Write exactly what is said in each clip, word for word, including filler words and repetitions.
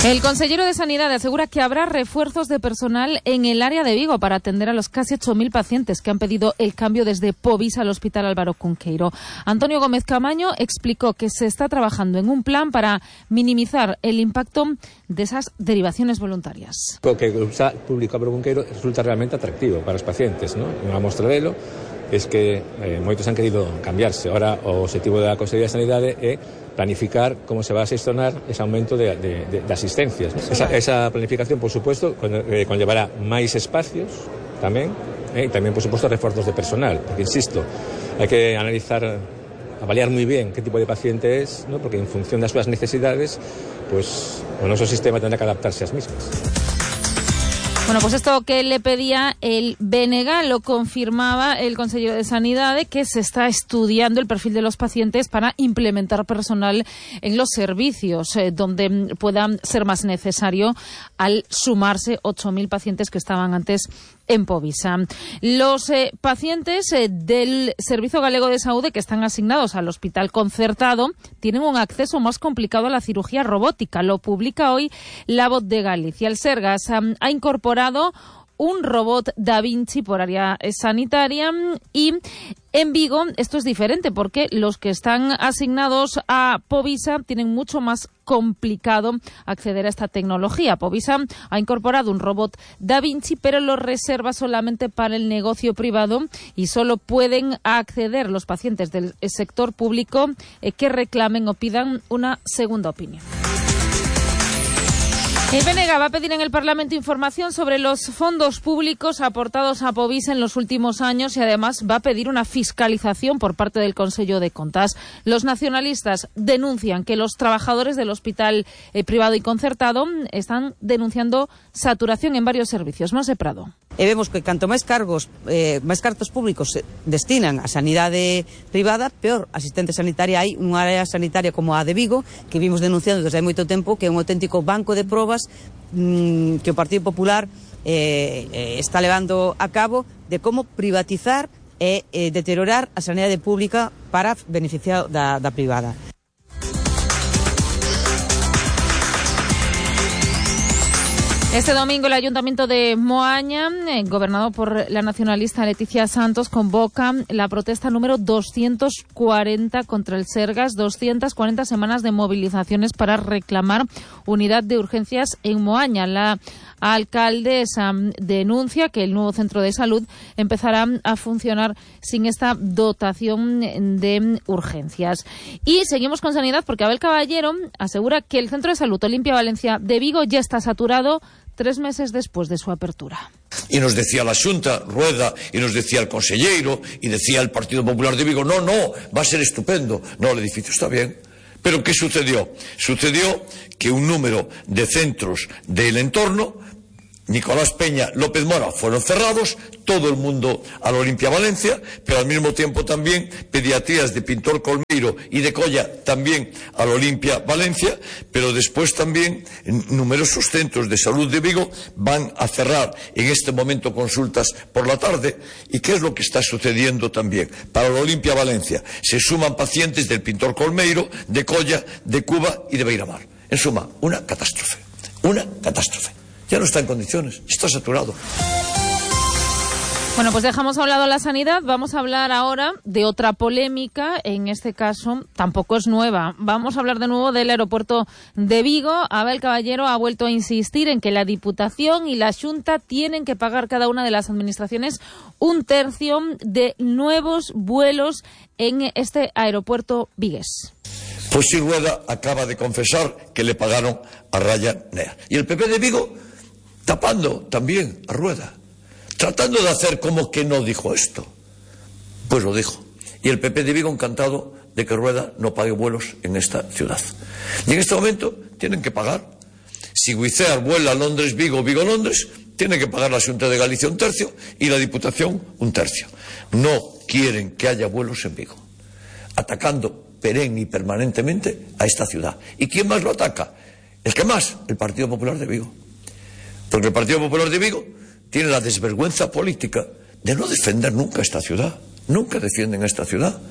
El consejero de Sanidad asegura que habrá refuerzos de personal en el área de Vigo para atender a los casi ocho mil pacientes que han pedido el cambio desde Povisa al Hospital Álvaro Cunqueiro. Antonio Gómez Camaño explicó que se está trabajando en un plan para minimizar el impacto de esas derivaciones voluntarias. Que o Hospital Público Álvaro Cunqueiro resulta realmente atractivo para os pacientes, ¿no? Unha mostra delo es que eh, moitos han querido cambiarse. Ahora o objetivo da Consellería de Sanidade é planificar como se va a xestionar ese aumento de, de, de, de asistencias, ¿no? Esa, esa planificación, por supuesto, con, eh, conllevará máis espacios tamén, eh, e tamén, por supuesto, refuerzos de personal, porque, insisto, hai que analizar, avaliar moi bien que tipo de paciente es, ¿no? Porque en función das súas necesidades, pues, o noso sistema tendrá que adaptarse ás mismas. Bueno, pues esto que le pedía el B N G lo confirmaba el consejero de Sanidad, que se está estudiando el perfil de los pacientes para implementar personal en los servicios eh, donde pueda ser más necesario al sumarse ocho mil pacientes que estaban antes en Povisa. Los eh, pacientes eh, del Servicio Galego de Saúde que están asignados al hospital concertado tienen un acceso más complicado a la cirugía robótica. Lo publica hoy La Voz de Galicia. El Sergas um, ha incorporado un robot Da Vinci por área sanitaria y en Vigo esto es diferente porque los que están asignados a Povisa tienen mucho más complicado acceder a esta tecnología. Povisa ha incorporado un robot Da Vinci, pero lo reserva solamente para el negocio privado y solo pueden acceder los pacientes del sector público eh, que reclamen o pidan una segunda opinión. El B N G va a pedir en el Parlamento información sobre los fondos públicos aportados a Povisa en los últimos años y además va a pedir una fiscalización por parte del Consejo de Contas. Los nacionalistas denuncian que los trabajadores del hospital eh, privado y concertado están denunciando saturación en varios servicios. Monse Prado. E vemos que canto máis cargos, eh, máis cartos públicos se destinan a sanidade privada, peor asistencia sanitaria hai. Unha área sanitaria como a de Vigo, que vimos denunciando desde hai moito tempo, que é un auténtico banco de probas mmm, que o Partido Popular eh, eh, está levando a cabo de como privatizar e eh, deteriorar a sanidade pública para beneficiar da, da privada. Este domingo el Ayuntamiento de Moaña, eh, gobernado por la nacionalista Leticia Santos, convoca la protesta número doscientos cuarenta contra el Sergas, doscientas cuarenta semanas de movilizaciones para reclamar unidad de urgencias en Moaña. La alcaldesa denuncia que el nuevo centro de salud empezará a funcionar sin esta dotación de urgencias. Y seguimos con sanidad porque Abel Caballero asegura que el centro de salud Olimpia Valencia de Vigo ya está saturado tres meses después de su apertura. Y nos decía la Xunta, Rueda, y nos decía el consellero, y decía el Partido Popular de Vigo, no, no, va a ser estupendo. No, el edificio está bien. ¿Pero qué sucedió? Sucedió que un número de centros del entorno, Nicolás Peña, López Mora, fueron cerrados, todo el mundo a la Olimpia Valencia, pero al mismo tiempo también pediatrías de Pintor Colmeiro y de Colla también a la Olimpia Valencia, pero después también numerosos centros de salud de Vigo van a cerrar en este momento consultas por la tarde. ¿Y qué es lo que está sucediendo también? Para la Olimpia Valencia se suman pacientes del Pintor Colmeiro, de Colla, de Cuba y de Beiramar. En suma, una catástrofe, una catástrofe. Ya no está en condiciones, está saturado. Bueno, pues dejamos a un lado la sanidad, vamos a hablar ahora de otra polémica, en este caso tampoco es nueva. Vamos a hablar de nuevo del aeropuerto de Vigo. Abel Caballero ha vuelto a insistir en que la Diputación y la Xunta tienen que pagar cada una de las administraciones un tercio de nuevos vuelos en este aeropuerto vigués. Pues sí, Rueda acaba de confesar que le pagaron a Ryanair. Y el P P de Vigo tapando también a Rueda, tratando de hacer como que no dijo esto. Pues lo dijo. Y el P P de Vigo encantado de que Rueda no pague vuelos en esta ciudad. Y en este momento tienen que pagar. Si Wizz Air vuela a Londres-Vigo, Vigo-Londres, tiene que pagar la Xunta de Galicia un tercio y la Diputación un tercio. No quieren que haya vuelos en Vigo, atacando perenne y permanentemente a esta ciudad. ¿Y quién más lo ataca? El que más, el Partido Popular de Vigo. Porque el Partido Popular de Vigo tiene la desvergüenza política de no defender nunca esta ciudad. Nunca defienden esta ciudad.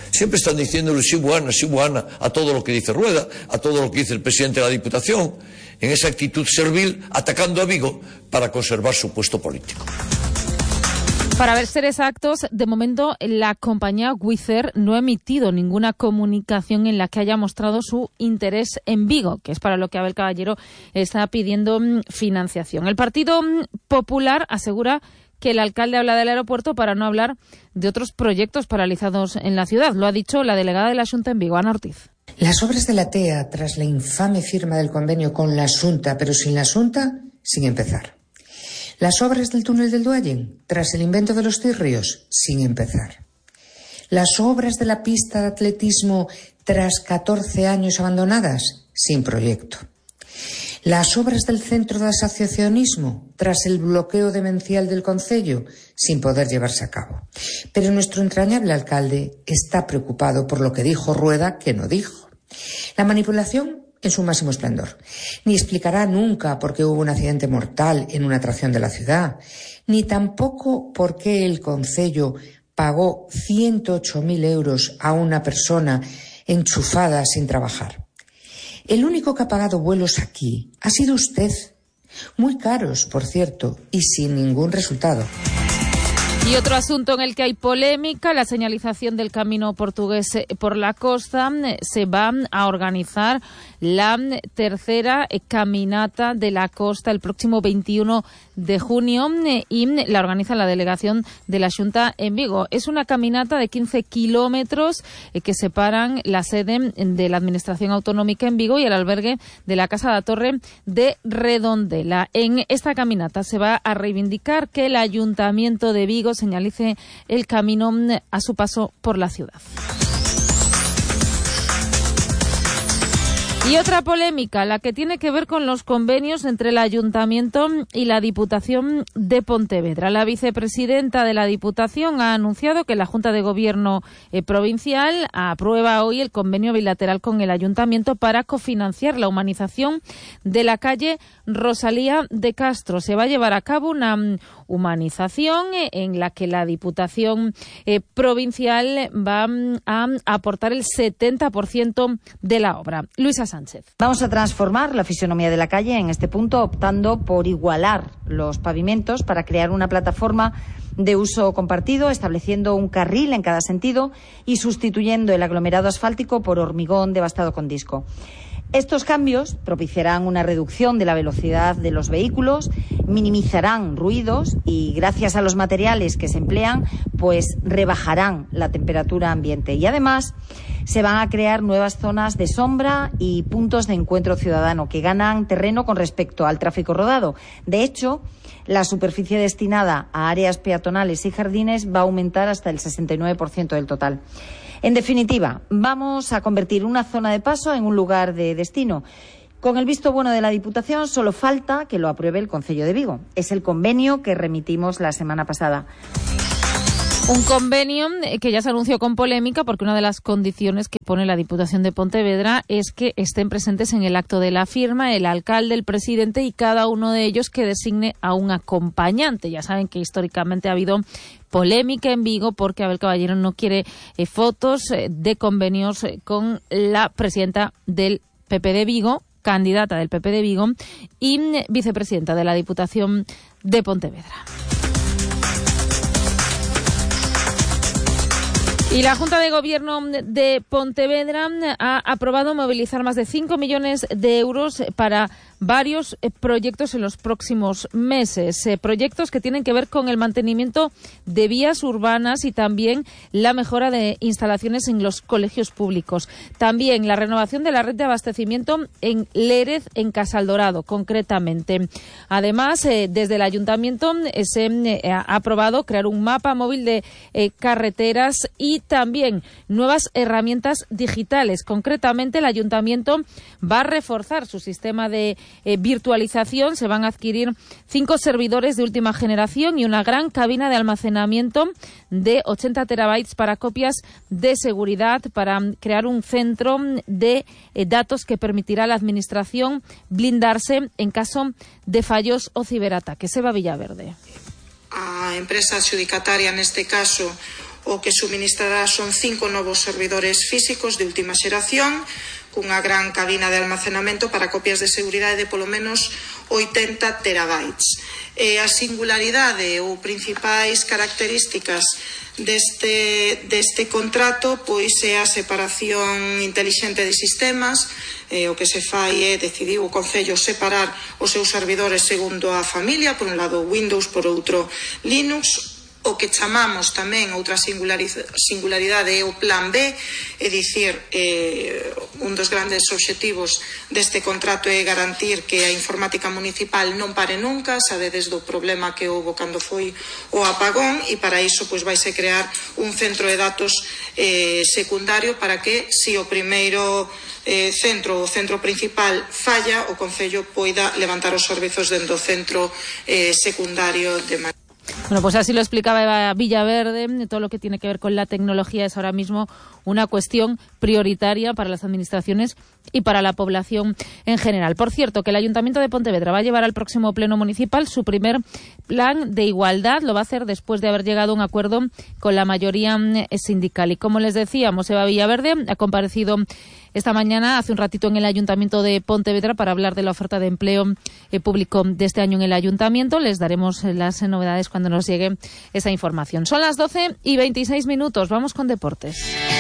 Siempre están diciéndole sí buena, sí buena a todo lo que dice Rueda, a todo lo que dice el presidente de la Diputación, en esa actitud servil, atacando a Vigo para conservar su puesto político. Para ser exactos, de momento la compañía Wizz Air no ha emitido ninguna comunicación en la que haya mostrado su interés en Vigo, que es para lo que Abel Caballero está pidiendo financiación. El Partido Popular asegura que el alcalde habla del aeropuerto para no hablar de otros proyectos paralizados en la ciudad. Lo ha dicho la delegada de la Xunta en Vigo, Ana Ortiz. Las obras de la T E A, tras la infame firma del convenio con la Xunta, pero sin la Xunta, sin empezar. Las obras del túnel del Duellen, tras el invento de los cirrios, sin empezar. Las obras de la pista de atletismo, tras catorce años abandonadas, sin proyecto. Las obras del centro de asociacionismo, tras el bloqueo demencial del concello, sin poder llevarse a cabo. Pero nuestro entrañable alcalde está preocupado por lo que dijo Rueda que no dijo. La manipulación en su máximo esplendor. Ni explicará nunca por qué hubo un accidente mortal en una atracción de la ciudad, ni tampoco por qué el concello pagó ciento ocho mil euros a una persona enchufada sin trabajar. El único que ha pagado vuelos aquí ha sido usted. Muy caros, por cierto, y sin ningún resultado. Y otro asunto en el que hay polémica, la señalización del camino portugués por la costa. Se va a organizar la tercera caminata de la costa el próximo veintiuno de junio y la organiza la delegación de la Xunta en Vigo. Es una caminata de quince kilómetros que separan la sede de la Administración Autonómica en Vigo y el albergue de la Casa da Torre de Redondela. En esta caminata se va a reivindicar que el Ayuntamiento de Vigo señalice el camino a su paso por la ciudad. Y otra polémica, la que tiene que ver con los convenios entre el Ayuntamiento y la Diputación de Pontevedra. La vicepresidenta de la Diputación ha anunciado que la Junta de Gobierno eh, provincial aprueba hoy el convenio bilateral con el Ayuntamiento para cofinanciar la humanización de la calle Rosalía de Castro. Se va a llevar a cabo una um, humanización eh, en la que la Diputación eh, provincial va um, a aportar el setenta por ciento de la obra. Luisa Sánchez. Vamos a transformar la fisonomía de la calle en este punto, optando por igualar los pavimentos para crear una plataforma de uso compartido, estableciendo un carril en cada sentido y sustituyendo el aglomerado asfáltico por hormigón devastado con disco. Estos cambios propiciarán una reducción de la velocidad de los vehículos, minimizarán ruidos y, gracias a los materiales que se emplean, pues rebajarán la temperatura ambiente. Y además se van a crear nuevas zonas de sombra y puntos de encuentro ciudadano que ganan terreno con respecto al tráfico rodado. De hecho, la superficie destinada a áreas peatonales y jardines va a aumentar hasta el sesenta y nueve por ciento del total. En definitiva, vamos a convertir una zona de paso en un lugar de destino. Con el visto bueno de la Diputación, solo falta que lo apruebe el Concello de Vigo. Es el convenio que remitimos la semana pasada. Un convenio que ya se anunció con polémica porque una de las condiciones que pone la Diputación de Pontevedra es que estén presentes en el acto de la firma el alcalde, el presidente y cada uno de ellos que designe a un acompañante. Ya saben que históricamente ha habido polémica en Vigo porque Abel Caballero no quiere eh, fotos eh, de convenios eh, con la presidenta del P P de Vigo, candidata del P P de Vigo y eh, vicepresidenta de la Diputación de Pontevedra. Y la Junta de Gobierno de Pontevedra ha aprobado movilizar más de cinco millones de euros para varios eh, proyectos en los próximos meses. Eh, proyectos que tienen que ver con el mantenimiento de vías urbanas y también la mejora de instalaciones en los colegios públicos. También la renovación de la red de abastecimiento en Lérez, en Casaldorado, concretamente. Además, eh, desde el Ayuntamiento eh, se eh, ha aprobado crear un mapa móvil de eh, carreteras y también nuevas herramientas digitales. Concretamente, el Ayuntamiento va a reforzar su sistema de Eh, virtualización. Se van a adquirir cinco servidores de última generación y una gran cabina de almacenamiento de ochenta terabytes para copias de seguridad, para crear un centro de eh, datos que permitirá a la Administración blindarse en caso de fallos o ciberataques. Eva Villaverde. A empresa adxudicataria neste caso o que suministrará son cinco novos servidores físicos de última xeración, cunha gran cabina de almacenamento para copias de seguridade de polo menos oitenta terabytes. E a singularidade ou principais características deste, deste contrato pois é a separación intelixente de sistemas. Eh, o que se fai é decidiu o Concello separar os seus servidores segundo a familia, por un lado Windows, por outro Linux. O que chamamos tamén outra singularidade é o plan B, é dicir, eh, un dos grandes obxectivos deste contrato é garantir que a informática municipal non pare nunca, sabedes do problema que houbo cando foi o apagón, e para iso pois vaise crear un centro de datos eh, secundario para que, se o primeiro eh, centro, o centro principal falla, o Concello poida levantar os servizos dentro do centro eh, secundario de Madrid. Bueno, pues así lo explicaba Eva Villaverde. Todo lo que tiene que ver con la tecnología es ahora mismo una cuestión prioritaria para las administraciones y para la población en general. Por cierto, que el Ayuntamiento de Pontevedra va a llevar al próximo Pleno Municipal su primer plan de igualdad. Lo va a hacer después de haber llegado a un acuerdo con la mayoría sindical. Y como les decíamos, Eva Villaverde ha comparecido esta mañana, hace un ratito, en el Ayuntamiento de Pontevedra para hablar de la oferta de empleo eh, público de este año en el Ayuntamiento. Les daremos las novedades cuando nos llegue esa información. Son las doce y veintiséis minutos. Vamos con deportes.